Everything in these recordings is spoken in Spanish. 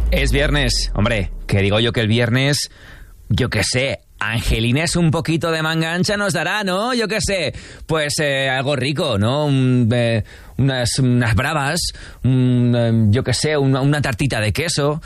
Es viernes. Hombre, que digo yo que el viernes, yo qué sé, Angelines un poquito de manga ancha nos dará, ¿no? Yo qué sé, pues algo rico, ¿no? Unas bravas, yo qué sé, una tartita de queso,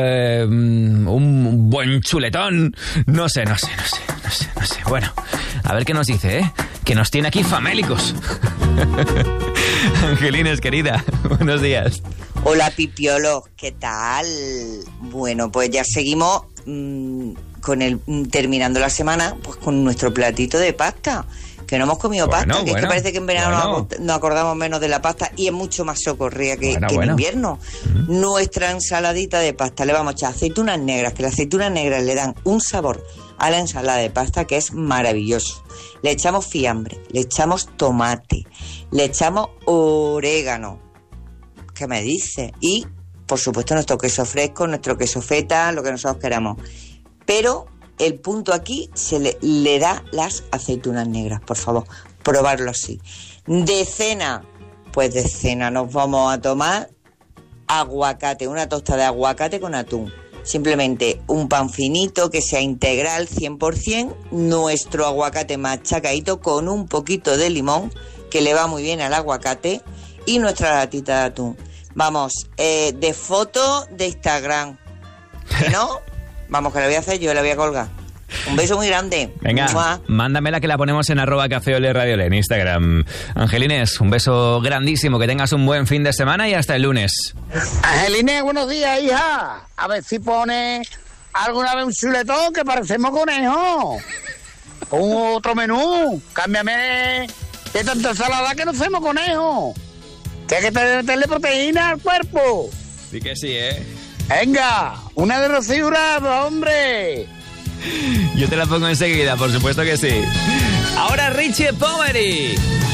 un buen chuletón, no sé. Bueno, a ver qué nos dice, ¿eh? Que nos tiene aquí famélicos. Angelines, querida, buenos días. Hola, Pipiolo, ¿qué tal? Bueno, pues ya seguimos terminando la semana pues con nuestro platito de pasta, que no hemos comido pasta, que es que parece que en verano nos acordamos menos de la pasta y es mucho más socorrida que en invierno. Nuestra ensaladita de pasta, le vamos a echar aceitunas negras, que las aceitunas negras le dan un sabor a la ensalada de pasta que es maravilloso. Le echamos fiambre, le echamos tomate, le echamos orégano. ¿Qué me dice? Y, por supuesto, nuestro queso fresco, nuestro queso feta, lo que nosotros queramos. Pero el punto aquí se le da las aceitunas negras, por favor, probarlo así. De cena, pues de cena nos vamos a tomar aguacate, una tosta de aguacate con atún. Simplemente un pan finito que sea integral 100%, nuestro aguacate machacadito con un poquito de limón, que le va muy bien al aguacate, y nuestra latita de atún. Vamos, de foto de Instagram. Si no, vamos, que la voy a hacer yo, la voy a colgar. Un beso muy grande. Venga, ¡mua! mándamela que la ponemos en @cafeolerradiole en Instagram. Angelines, un beso grandísimo, que tengas un buen fin de semana y hasta el lunes. Angelines, buenos días, hija. A ver si pones alguna vez un chuletón que parecemos conejos. Un otro menú. Cámbiame de tanta ensalada que no hacemos conejos. Que hay que meterle proteína al cuerpo. Sí que sí, ¿eh? Venga, una de Rocío Jurado, hombre. Yo te la pongo enseguida, por supuesto que sí. Ahora Richie Poveri.